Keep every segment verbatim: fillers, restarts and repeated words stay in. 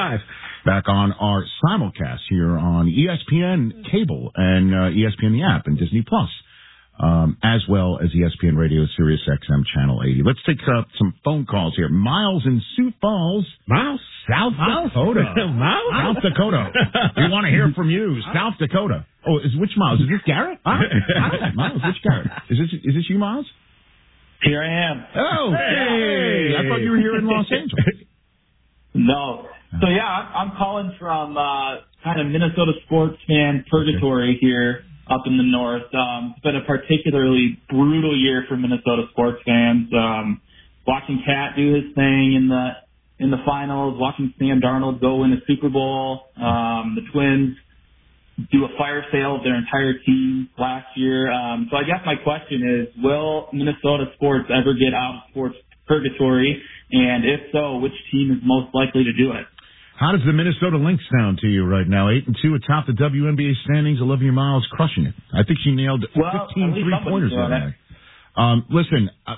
five. Back on our simulcast here on E S P N Cable and uh, E S P N the app and Disney Plus, um, as well as E S P N Radio Sirius X M Channel eighty. Let's take up some phone calls here. Miles in Sioux Falls. Miles? South Miles? Dakota. Miles? South Dakota. We want to hear from you. South Dakota. Oh, is which Miles? Is this Garrett? Miles, Miles, which Garrett? Is this is this you, Miles? Here I am. Oh, hey! I thought you were here in Los Angeles. No. So, yeah, I'm, I'm calling from uh, kind of Minnesota sports fan purgatory here up in the north. Um, it's been a particularly brutal year for Minnesota sports fans. Um, watching Cat do his thing in the in the finals, watching Sam Darnold go win a Super Bowl, um, the Twins do a fire sale of their entire team last year. Um, so I guess my question is, will Minnesota sports ever get out of sports purgatory? And if so, which team is most likely to do it? How does the Minnesota Lynx sound to you right now? Eight and two atop the W N B A standings. Olivia Miles crushing it. I think she nailed well, fifteen three-pointers that night. Um, listen, uh,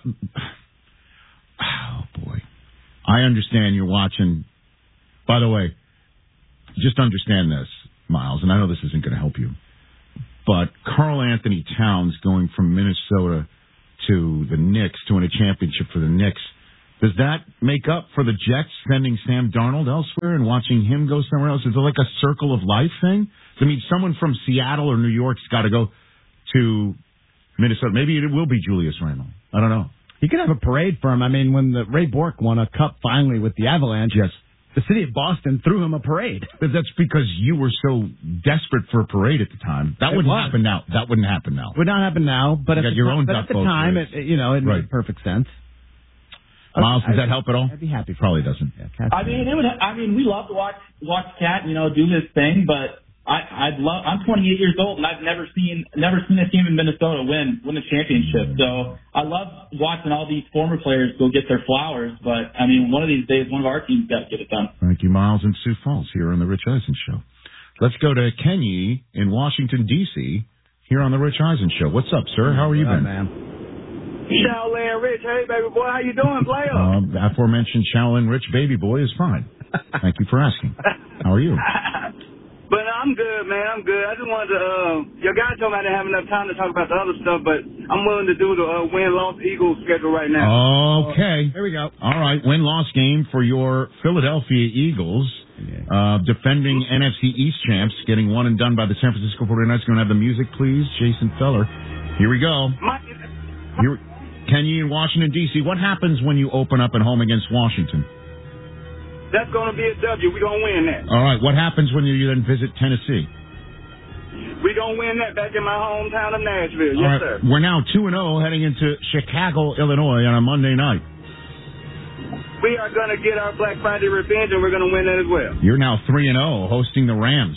oh boy, I understand you're watching. By the way, just understand this, Miles, and I know this isn't going to help you, but Karl Anthony Towns going from Minnesota to the Knicks to win a championship for the Knicks. Does that make up for the Jets sending Sam Darnold elsewhere and watching him go somewhere else? Is it like a circle of life thing? I mean, someone from Seattle or New York's got to go to Minnesota. Maybe it will be Julius Randle. I don't know. You could have a parade for him. I mean, when the Ray Bork won a cup finally with the Avalanche, yes, the city of Boston threw him a parade. But that's because you were so desperate for a parade at the time. That It wouldn't was. happen now. That wouldn't happen now. Would not happen now, but You at got the, your ti- own but duck at the boat time, parade. it, you know, it Right. made perfect sense. Miles, does I'd- that help at all? I'd be happy. For Probably that. doesn't. Yeah, Cat's I mean, it would. I mean, we love to watch watch Cat, you know, do his thing. But I, I'd love. I'm twenty-eight years old, and I've never seen never seen a team in Minnesota win win a championship. So I love watching all these former players go get their flowers. But I mean, one of these days, one of our teams got to get it done. Thank you, Miles in Sioux Falls here on the Rich Eisen Show. Let's go to Kenny in Washington, D C here on the Rich Eisen Show. What's up, sir? How are you What up, been? man? Shaolin Rich, hey baby boy, how you doing, player? Uh, aforementioned Shaolin Rich Baby Boy is fine. Thank you for asking. How are you? But I'm good, man. I'm good. I just wanted to. Uh, your guy told me I didn't have enough time to talk about the other stuff, but I'm willing to do the uh, win-loss Eagles schedule right now. Okay. Here we go. All right. Win-loss game for your Philadelphia Eagles. Uh, defending N F C East champs, getting one and done by the San Francisco forty-niners. Going to have the music, please, Jason Feller. Here we go. My, Here, Kenny in Washington, D C What happens when you open up at home against Washington? that's going to be a W. We're going to win that. All right. What happens when you then visit Tennessee? We're going to win that back in my hometown of Nashville. All Yes, right. sir. We're now two and oh heading into Chicago, Illinois on a Monday night. We are going to get our Black Friday revenge, and we're going to win that as well. You're now three and oh hosting the Rams.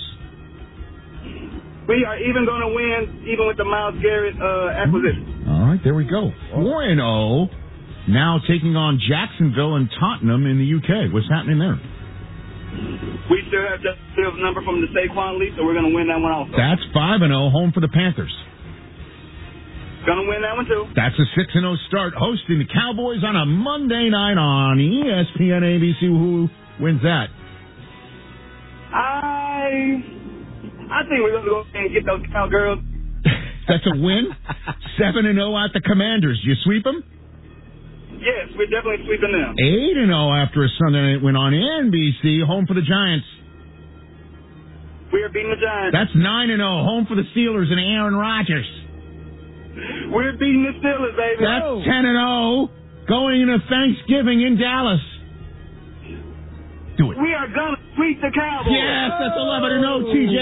We are even going to win, even with the Myles Garrett uh, acquisition. All right. There we go. four and oh now taking on Jacksonville and Tottenham in the U K. What's happening there? We still have Justin Fields' number from the Saquon League, so we're going to win that one also. That's five and oh home for the Panthers. Going to win that one, too. That's a six and oh start hosting the Cowboys on a Monday night on E S P N A B C. Who wins that? I I think we're going to go and get those Cowgirls. That's a win? seven and oh at the Commanders. You sweep them? Yes, we're definitely sweeping them. eight and oh after a Sunday night win on N B C, home for the Giants. We are beating the Giants. That's nine and oh home for the Steelers and Aaron Rodgers. We're beating the Steelers, baby. That's ten and oh going into Thanksgiving in Dallas. Do it. We are going to sweep the Cowboys. Yes, that's eleven and oh, T J.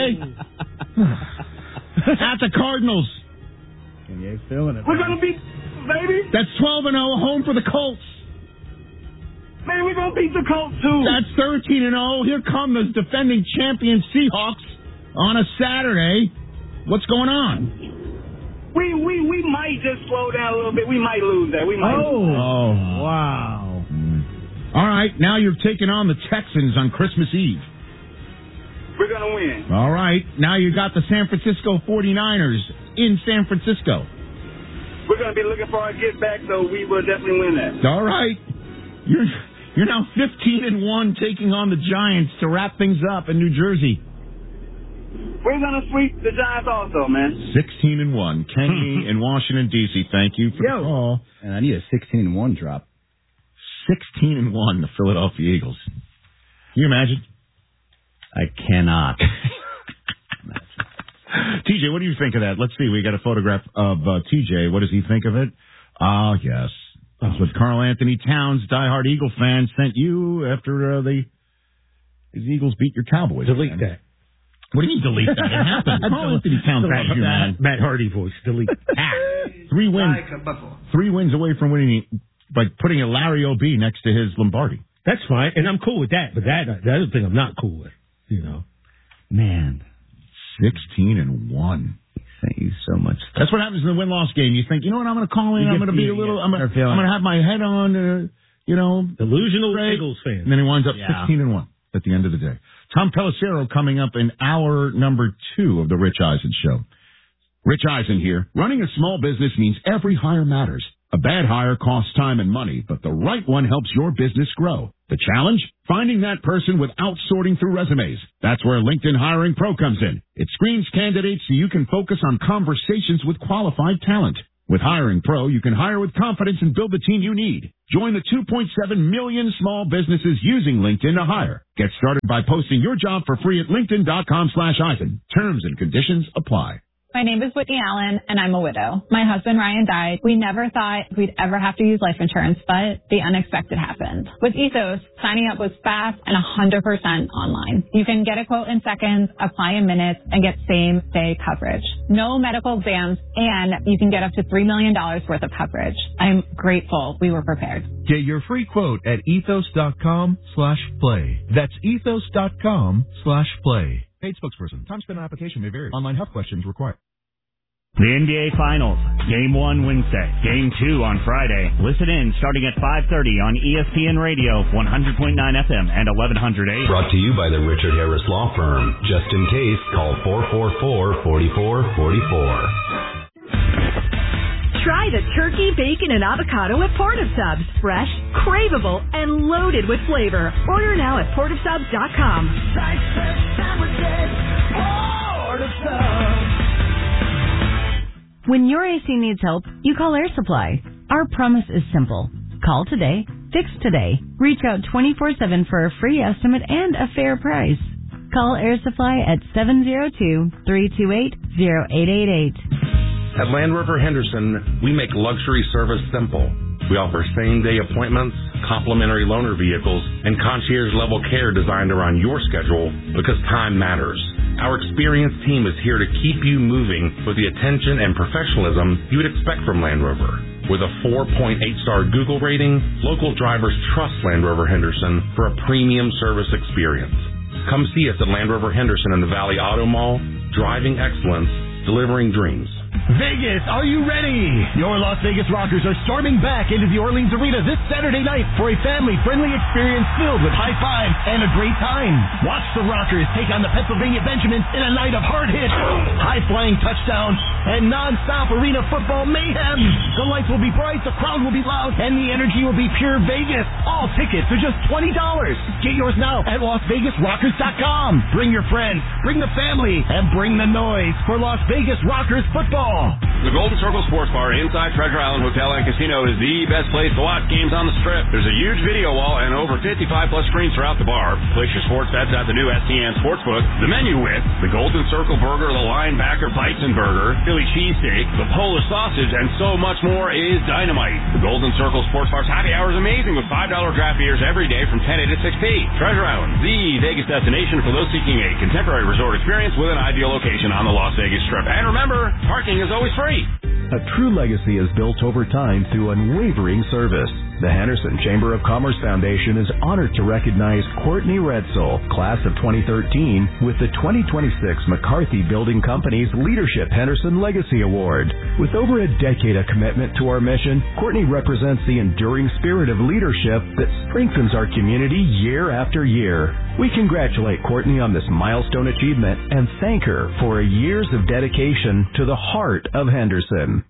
At the Cardinals. Kenya's feeling it. We're going to beat baby. That's twelve and oh home for the Colts. Man, we're going to beat the Colts, too. That's thirteen and oh. Here come the defending champion Seahawks on a Saturday. What's going on? We we we might just slow down a little bit. We might lose that. We might. Oh, Oh. wow. All right, now you're taking on the Texans on Christmas Eve. We're going to win. All right, now you got the San Francisco forty-niners in San Francisco. We're going to be looking for our get back, so we will definitely win that. All right. You're You're now fifteen and one, taking on the Giants to wrap things up in New Jersey. We're going to sweep the Giants also, man. sixteen and one. Kenny in Washington, D C, thank you for Yo. the call. And I need a sixteen and one drop. sixteen and one, the Philadelphia Eagles. Can you imagine? I cannot. T J, what do you think of that? Let's see. We got a photograph of uh, T J. What does he think of it? Ah, uh, yes. That's what Carl Anthony Towns, diehard Eagle fan, sent you after uh, the his Eagles beat your Cowboys. Delete man. that. What do you mean delete that? It happened. Carl Anthony Towns loves you, man. Matt Hardy voice. Delete. Three wins. Three wins away from winning by putting a Larry O B next to his Lombardi. That's fine, and I'm cool with that. But that the other thing I'm not cool with, you know. Man. sixteen and one. Thank you so much. That's what happens in the win-loss game. You think, you know what, I'm going to call in. You I'm get going to be the- a little, yeah, I'm going to have my head on, uh, you know. Delusional Right. Eagles fan. And then he winds up Yeah. sixteen and one at the end of the day. Tom Pelissero coming up in hour number two of the Rich Eisen Show. Rich Eisen here. Running a small business means every hire matters. A bad hire costs time and money, but the right one helps your business grow. The challenge? Finding that person without sorting through resumes. That's where LinkedIn Hiring Pro comes in. It screens candidates so you can focus on conversations with qualified talent. With Hiring Pro, you can hire with confidence and build the team you need. Join the two point seven million small businesses using LinkedIn to hire. Get started by posting your job for free at linkedin.com slash Eisen. Terms and conditions apply. My name is Whitney Allen, and I'm a widow. My husband, Ryan, died. We never thought we'd ever have to use life insurance, but the unexpected happened. With Ethos, signing up was fast and one hundred percent online. You can get a quote in seconds, apply in minutes, and get same-day coverage. No medical exams, and you can get up to three million dollars worth of coverage. I'm grateful we were prepared. Get your free quote at ethos.com slash play. That's ethos.com slash play. Paid spokesperson. Time spent on application may vary. Online health questions required. The N B A Finals. Game one Wednesday. Game two on Friday. Listen in starting at five thirty on E S P N Radio, one hundred point nine F M and eleven hundred A M. Brought to you by the Richard Harris Law Firm. Just in case, call four four four, four four four four. Try the turkey, bacon, and avocado at Portive Subs. Fresh, craveable, and loaded with flavor. Order now at portive subs dot com. When your A C needs help, you call Air Supply. Our promise is simple. Call today, fix today. Reach out twenty-four seven for a free estimate and a fair price. Call Air Supply at seven zero two, three two eight, zero eight eight eight. At Land Rover Henderson, we make luxury service simple. We offer same-day appointments, complimentary loaner vehicles, and concierge-level care designed around your schedule because time matters. Our experienced team is here to keep you moving with the attention and professionalism you would expect from Land Rover. With a four point eight star Google rating, local drivers trust Land Rover Henderson for a premium service experience. Come see us at Land Rover Henderson in the Valley Auto Mall, driving excellence, delivering dreams. Vegas, are you ready? Your Las Vegas Rockers are storming back into the Orleans Arena this Saturday night for a family-friendly experience filled with high fives and a great time. Watch the Rockers take on the Pennsylvania Benjamins in a night of hard hits, high-flying touchdowns, and non-stop arena football mayhem. The lights will be bright, the crowd will be loud, and the energy will be pure Vegas. All tickets are just twenty dollars. Get yours now at las vegas rockers dot com. Bring your friends, bring the family, and bring the noise for Las Vegas Rockers football. The Golden Circle Sports Bar inside Treasure Island Hotel and Casino is the best place to watch games on the Strip. There's a huge video wall and over fifty-five plus screens throughout the bar. Place your sports bets at the new S T N Sportsbook. The menu with the Golden Circle Burger, the Linebacker Bison Burger, Philly Cheesesteak, the Polish Sausage, and so much more is dynamite. The Golden Circle Sports Bar's happy hour is amazing with five dollar draft beers every day from ten A to six P. Treasure Island, the Vegas destination for those seeking a contemporary resort experience with an ideal location on the Las Vegas Strip. And remember, parking is always free. A true legacy is built over time through unwavering service. The Henderson Chamber of Commerce Foundation is honored to recognize Courtney Redsell, class of twenty thirteen, with the twenty twenty-six McCarthy Building Company's Leadership Henderson Legacy Award. With over a decade of commitment to our mission, Courtney represents the enduring spirit of leadership that strengthens our community year after year. We congratulate Courtney on this milestone achievement and thank her for years of dedication to the heart of Henderson.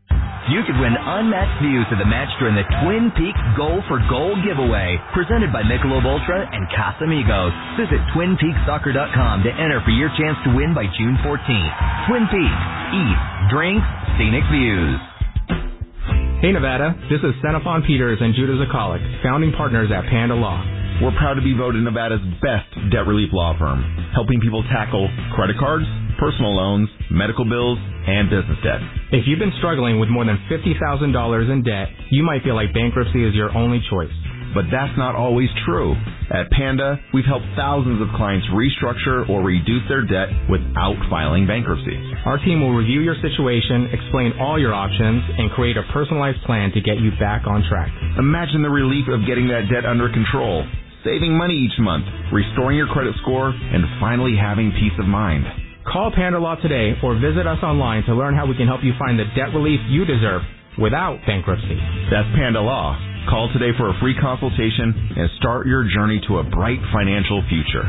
You could win unmatched views of the match during the Twin Peaks Goal for Goal giveaway, presented by Michelob Ultra and Casamigos. Visit twin peaks soccer dot com to enter for your chance to win by June fourteenth. Twin Peaks. Eat, drinks, scenic views. Hey Nevada, this is Xenophon Peters and Judah Zakalik, founding partners at Panda Law. We're proud to be voted Nevada's best debt relief law firm, helping people tackle credit cards, personal loans, medical bills, and business debt. If you've been struggling with more than fifty thousand dollars in debt, you might feel like bankruptcy is your only choice. But that's not always true. At Panda, we've helped thousands of clients restructure or reduce their debt without filing bankruptcy. Our team will review your situation, explain all your options, and create a personalized plan to get you back on track. Imagine the relief of getting that debt under control, saving money each month, restoring your credit score, and finally having peace of mind. Call Panda Law today or visit us online to learn how we can help you find the debt relief you deserve without bankruptcy. That's Panda Law. Call today for a free consultation and start your journey to a bright financial future.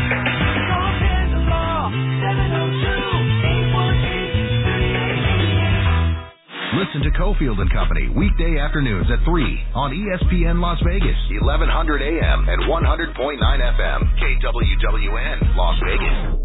Listen to Cofield and Company weekday afternoons at three on E S P N Las Vegas, eleven hundred A M and one hundred point nine F M, K W W N Las Vegas.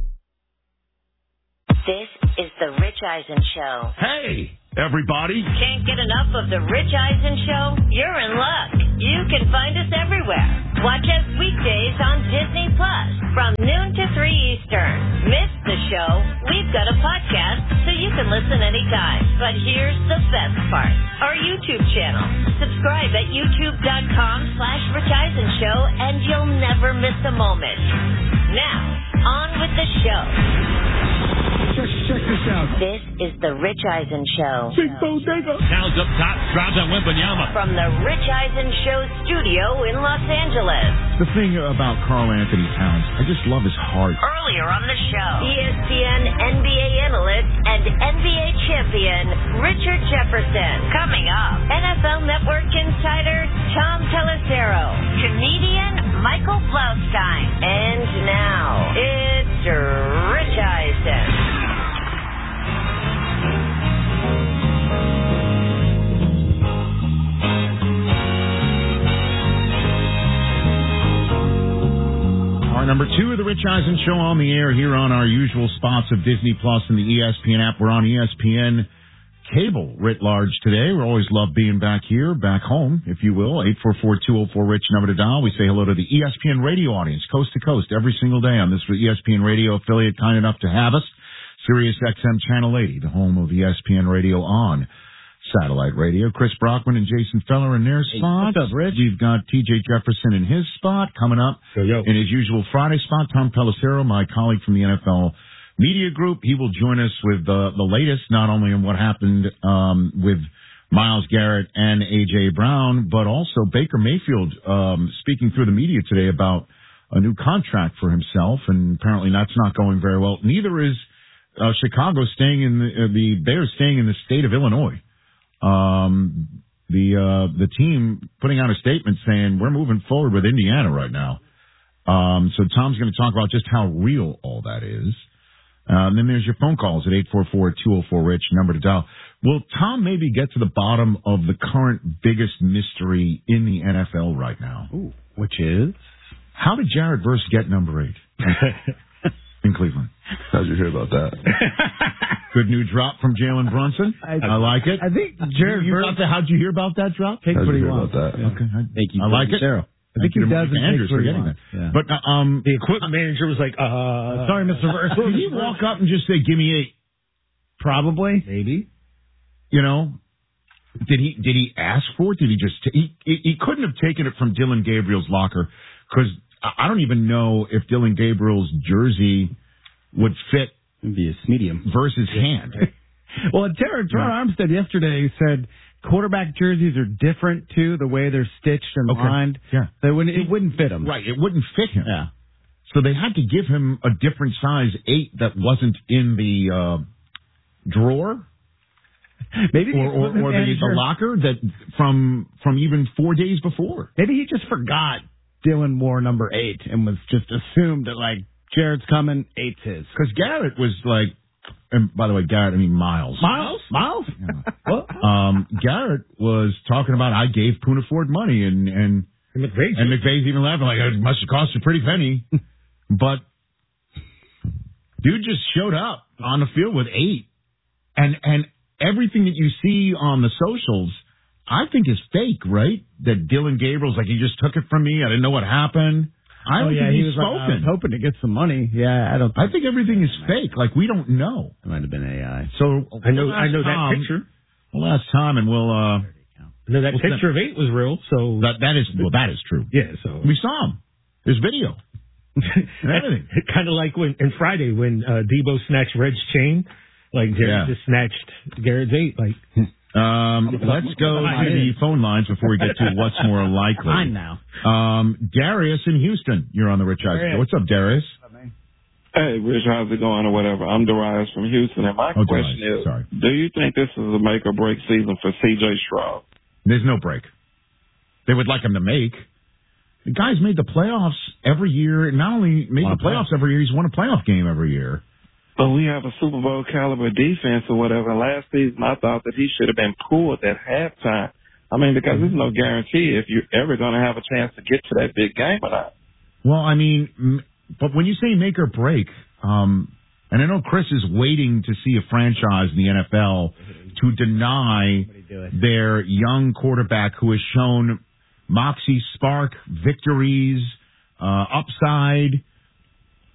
This is the Rich Eisen Show. Hey, everybody. Can't get enough of the Rich Eisen Show? You're in luck. You can find us everywhere. Watch us weekdays on Disney Plus from noon to three Eastern. Miss the show? We've got a podcast so you can listen anytime. But here's the best part. Our YouTube channel. Subscribe at youtube.com slash Rich Eisen Show and you'll never miss a moment. Now, on with the show. Check, check this out. This is the Rich Eisen Show. Big bodega. Towns up top, drives on Wimbanyama. From the Rich Eisen Show studio in Los Angeles. The thing about Karl Anthony Towns, I just love his heart. Earlier on the show, E S P N N B A analyst and N B A champion Richard Jefferson. Coming up, N F L Network insider Tom Pelissero, comedian Michael Blaustein. And now, it's Rich Eisen. Our number two of the Rich Eisen Show on the air here on our usual spots of Disney Plus and the E S P N app. We're on E S P N cable writ large today. We always love being back here, back home, if you will. eight four four, two oh four, RICH, number to dial. We say hello to the E S P N radio audience, coast to coast, every single day on this E S P N radio affiliate, kind enough to have us. Sirius X M Channel eighty, the home of E S P N radio on satellite radio. Chris Brockman and Jason Feller in their spot. What's up, Rich? We've got T J Jefferson in his spot coming up. Yo, yo. In his usual Friday spot, Tom Pelissero, my colleague from the N F L Media Group. He will join us with uh, the latest, not only on what happened um, with Myles Garrett and A J Brown, but also Baker Mayfield um, speaking through the media today about a new contract for himself, and apparently that's not going very well. Neither is uh, Chicago staying in the, uh, the Bears staying in the state of Illinois. Um, the uh, the team putting out a statement saying we're moving forward with Indiana right now. Um, so Tom's going to talk about just how real all that is. Uh, and then there's your phone calls at eight four four, two oh four, RICH, number to dial. Will Tom maybe get to the bottom of the current biggest mystery in the N F L right now? Ooh, which is? How did Jared Verse get number eight in Cleveland? How'd you hear about that? Good new drop from Jalen Brunson. I, I like it. I think Jared you, you Verse. The, how'd you hear about that drop? Takes How'd what you he hear wants. about that? Yeah. Okay, I, Thank you. I like it. Sarah. I think he does and Andrews takes what for he getting wants. that. Yeah. But uh, um, The equipment manager was like, uh, sorry, Mister Verse. Did he walk up and just say, "Give me eight"? Probably. Maybe. You know, did he did he ask for it? Did he just t- he he couldn't have taken it from Dylan Gabriel's locker, because I don't even know if Dylan Gabriel's jersey would fit. It'd be a medium versus hand. Well, Terrence Armstead yesterday said quarterback jerseys are different too, the way they're stitched and Okay. lined. Yeah, they wouldn't. It wouldn't fit him. Right, it wouldn't fit him. Yeah. So they had to give him a different size eight that wasn't in the uh, drawer. Maybe or, or, or the, the locker that from from even four days before. Maybe he just forgot Dylan wore number eight and was just assumed that like Jared's coming, eight's his. Because Garrett was like and by the way, Garrett, I mean Miles. Miles? Miles? Yeah. What? Um, Garrett was talking about I gave Poona Ford money, and and and McVay's, and McVay's even laughing like it must have cost a pretty penny, but dude just showed up on the field with eight, and and everything that you see on the socials, I think is fake, right? That Dylan Gabriel's like, he just took it from me. I didn't know what happened. I don't oh, yeah, think he he's was spoken. Like, I was hoping to get some money. Yeah, I don't. I think everything is fake. Like, we don't know. It might have been A I. So I know. I know Tom, that picture. Well, last time, and we'll. Uh, I know that we'll picture of eight was real. So that that is well, that is true. Yeah. So we saw him. There's video. And everything. Kind of like when and Friday when uh, Debo snatched Red's chain, like Jared Yeah. just snatched Garrett's eight. Like. Um, let's go to the phone lines before we get to what's more likely. Fine now. Um, Darius in Houston, you're on the Rich Eisen Show. What's up, Darius? Hey, Rich, how's it going or whatever? I'm Darius from Houston, and my Oh, question Darius, is, sorry. do you think this is a make or break season for C J Stroud? There's no break. They would like him to make. The guy's made the playoffs every year. Not only made the playoffs every year, he's won a playoff game every year. But we have a Super Bowl caliber defense or whatever. Last season, I thought that he should have been pulled at halftime. I mean, because there's no guarantee if you're ever going to have a chance to get to that big game or not. Well, I mean, m- but when you say make or break, um, and I know Chris is waiting to see a franchise in the N F L to deny their young quarterback who has shown moxie, spark, victories, uh, upside.